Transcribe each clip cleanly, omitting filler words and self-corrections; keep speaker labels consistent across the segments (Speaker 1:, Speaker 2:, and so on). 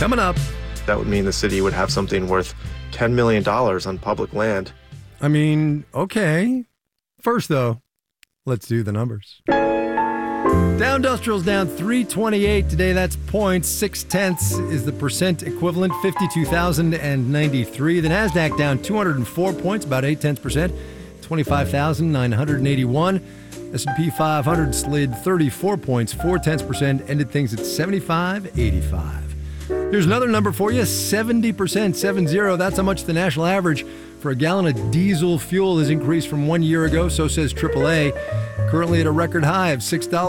Speaker 1: Coming up.
Speaker 2: That would mean the city would have something worth $10 million on public land.
Speaker 1: I mean, okay. First, though, let's do the numbers. Dow Industrial's down 328 today. That's 0.6 is the percent equivalent, 52,093. The NASDAQ down 204 points, about 0.8%, 25,981. S&P 500 slid 34 points, 0.4%, ended things at 75.85. Here's another number for you, 70%, 70. That's how much the national average for a gallon of diesel fuel has increased from 1 year ago, so says AAA. Currently at a record high of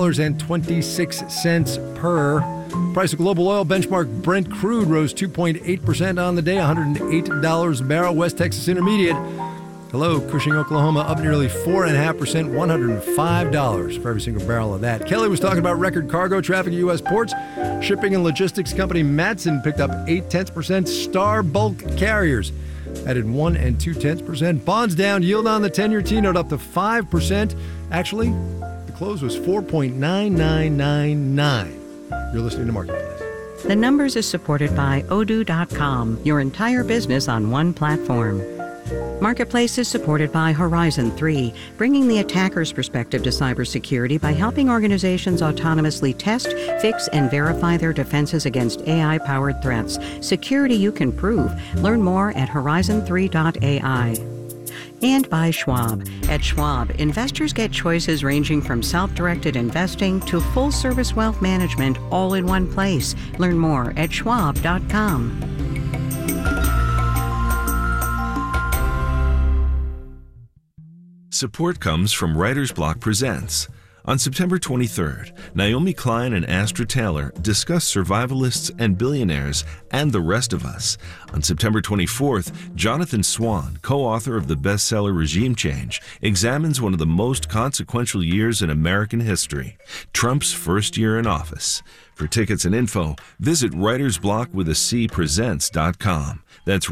Speaker 1: $6.26 per. Price of global oil benchmark Brent crude rose 2.8% on the day, $108 a barrel. West Texas Intermediate, hello, Cushing, Oklahoma, up nearly 4.5%, $105 for every single barrel of that. Kelly was talking about record cargo traffic at U.S. ports. Shipping and logistics company Matson picked up 0.8%. Star Bulk Carriers added 1 2/10%. Bonds down, yield on the 10-year T-note up to 5%. Actually, the close was 4.9999. You're listening to Marketplace.
Speaker 3: The Numbers is supported by Odoo.com, your entire business on one platform. Marketplace is supported by Horizon 3, bringing the attacker's perspective to cybersecurity by helping organizations autonomously test, fix, and verify their defenses against AI-powered threats. Security you can prove. Learn more at horizon3.ai. And by Schwab. At Schwab, investors get choices ranging from self-directed investing to full-service wealth management all in one place. Learn more at schwab.com.
Speaker 4: Support comes from Writer's Block Presents. On September 23rd, Naomi Klein and Astra Taylor discuss survivalists and billionaires and the rest of us. On September 24th, Jonathan Swan, co-author of the bestseller Regime Change, examines one of the most consequential years in American history, Trump's first year in office. For tickets and info, visit writersblock.com. That's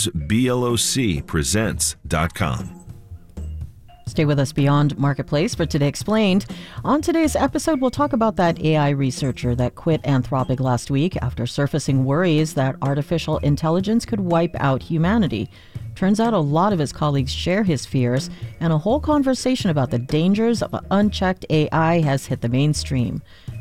Speaker 4: writersblocpresents.com.
Speaker 5: Stay with us beyond Marketplace for Today Explained. On today's episode, we'll talk about that AI researcher that quit Anthropic last week after surfacing worries that artificial intelligence could wipe out humanity. Turns out a lot of his colleagues share his fears, and a whole conversation about the dangers of unchecked AI has hit the mainstream.